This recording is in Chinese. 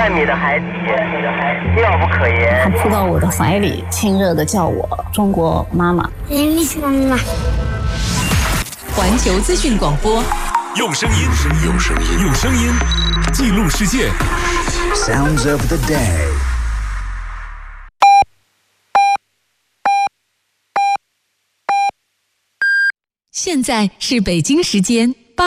万米的海底，妙不可言。 他扑到我的怀里，亲热地叫我中国妈妈。 妈妈。 环球资讯广播， 用声音记录世界。 Sounds of the day。 现在是北京时间